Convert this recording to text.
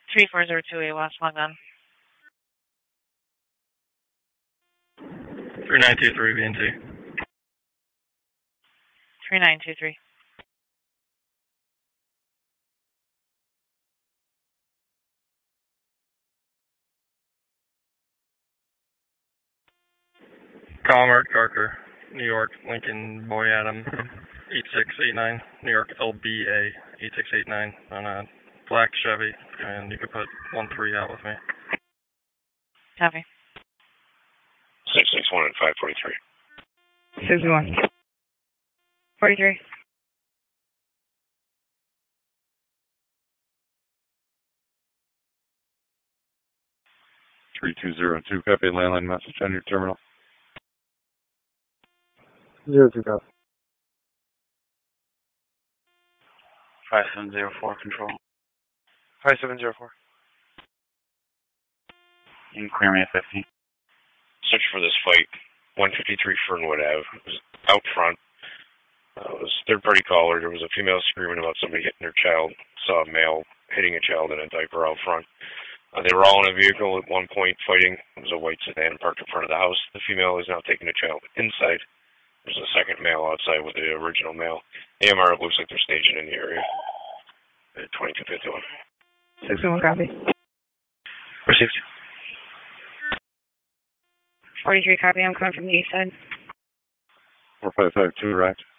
3402 West London. 3923 BNT. 3923. Commerce, Carker, New York, Lincoln, Boy Adam, 8689, New York, LBA, 8689, on a black Chevy, and you could put 13 out with me. Copy. 661 and 543. 61. 43. Three 3202, copy, landline message on your terminal. 02 copy. 5704 control. 5704. You can clear me at 15. Search for this fight, 153 Fernwood Ave. It was out front. It was third-party caller. There was a female screaming about somebody hitting her child. Saw a male hitting a child in a diaper out front. They were all in a vehicle at one point fighting. It was a white sedan parked in front of the house. The female is now taking the child inside. There's a second male outside with the original male. AMR, it looks like they're stationed in the area. 2251. 61 copy. Received. 43 copy. I'm coming from the east side. 4552, right?